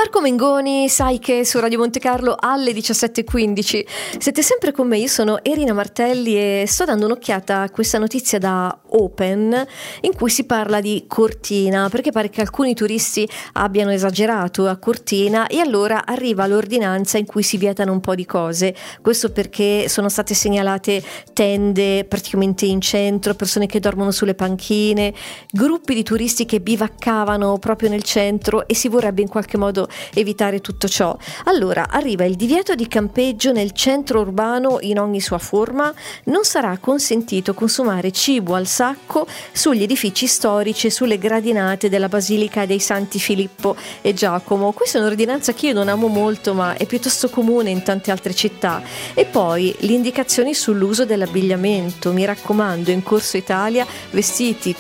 Marco Mengoni, sai che su Radio Monte Carlo alle 17:15 siete sempre con me. Io sono Erina Martelli e sto dando un'occhiata a questa notizia da Open in cui si parla di Cortina, perché pare che alcuni turisti abbiano esagerato a Cortina e allora arriva l'ordinanza in cui si vietano un po' di cose. Questo perché sono state segnalate tende praticamente in centro, persone che dormono sulle panchine, gruppi di turisti che bivaccavano proprio nel centro e si vorrebbe in qualche modo evitare tutto ciò. Allora arriva il divieto di campeggio nel centro urbano in ogni sua forma, non sarà consentito consumare cibo al sacco sugli edifici storici e sulle gradinate della Basilica dei Santi Filippo e Giacomo. Questa è un'ordinanza che io non amo molto, ma è piuttosto comune in tante altre città. E poi le indicazioni sull'uso dell'abbigliamento, mi raccomando, in Corso Italia vestiti